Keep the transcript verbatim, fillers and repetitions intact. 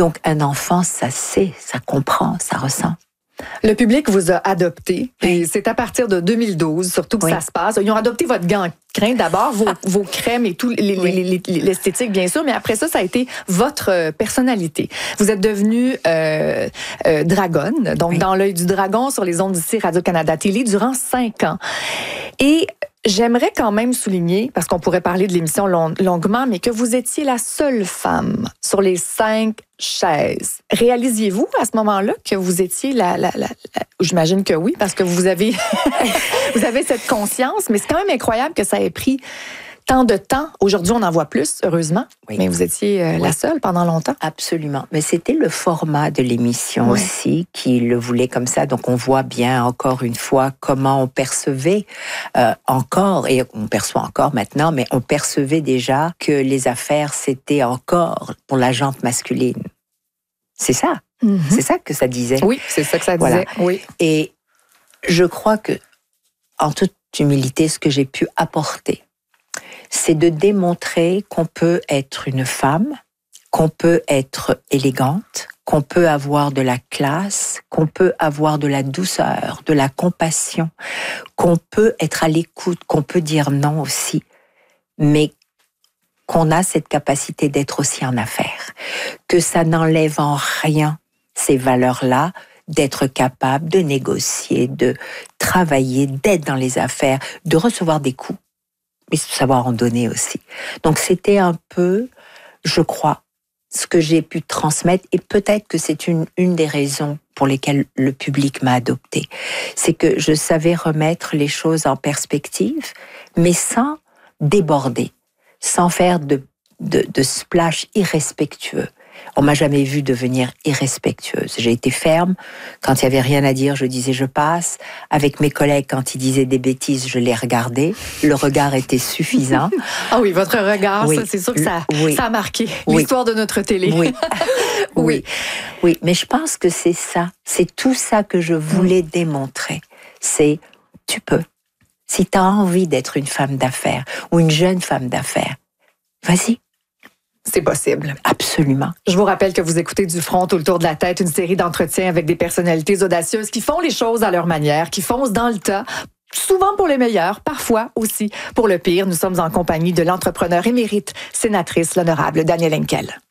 Donc, un enfant, ça sait, ça comprend, ça ressent. Le public vous a adopté et c'est à partir de deux mille douze, surtout que oui. ça se passe. Ils ont adopté votre gangrène d'abord, vos, vos crèmes et tout, les, oui. les, les, l'esthétique bien sûr, mais après ça, ça a été votre personnalité. Vous êtes devenue euh, euh, dragonne, donc oui. dans l'œil du dragon sur les ondes d'ici Radio-Canada Télé durant cinq ans. Et j'aimerais quand même souligner, parce qu'on pourrait parler de l'émission long, longuement, mais que vous étiez la seule femme sur les cinq chaises. Réalisiez-vous à ce moment-là que vous étiez la... la, la, la j'imagine que oui, parce que vous avez, vous avez cette conscience, mais c'est quand même incroyable que ça ait pris tant de temps. Aujourd'hui, on en voit plus, heureusement, oui. mais vous étiez euh, oui. la seule pendant longtemps. Absolument. Mais c'était le format de l'émission oui. aussi qui le voulait comme ça. Donc, on voit bien, encore une fois, comment on percevait euh, encore, et on perçoit encore maintenant, mais on percevait déjà que les affaires, c'était encore pour la jante masculine. C'est ça. Mm-hmm. C'est ça que ça disait. Oui, c'est ça que ça disait. Voilà. Oui. Et je crois que, en toute humilité, ce que j'ai pu apporter, c'est de démontrer qu'on peut être une femme, qu'on peut être élégante, qu'on peut avoir de la classe, qu'on peut avoir de la douceur, de la compassion, qu'on peut être à l'écoute, qu'on peut dire non aussi, mais qu'on a cette capacité d'être aussi en affaires, que ça n'enlève en rien ces valeurs-là, d'être capable de négocier, de travailler, d'être dans les affaires, de recevoir des coups, mais savoir en donner aussi. Donc c'était un peu, je crois, ce que j'ai pu transmettre, et peut-être que c'est une, une des raisons pour lesquelles le public m'a adoptée. C'est que je savais remettre les choses en perspective, mais sans déborder, sans faire de, de, de splash irrespectueux. On m'a jamais vu devenir irrespectueuse. J'ai été ferme. Quand il y avait rien à dire, je disais je passe. Avec mes collègues, quand ils disaient des bêtises, je les regardais. Le regard était suffisant. Ah oui, votre regard, oui. ça, c'est sûr que ça, oui. ça a marqué oui. l'histoire de notre télé. Oui. oui. Oui, mais je pense que c'est ça. C'est tout ça que je voulais mmh. démontrer. C'est, tu peux. Si tu as envie d'être une femme d'affaires ou une jeune femme d'affaires, vas-y. C'est possible. Absolument. Je vous rappelle que vous écoutez Du front tout le tour de la tête, une série d'entretiens avec des personnalités audacieuses qui font les choses à leur manière, qui foncent dans le tas, souvent pour les meilleurs, parfois aussi pour le pire. Nous sommes en compagnie de l'entrepreneur émérite, sénatrice, l'honorable Danielle Henkel.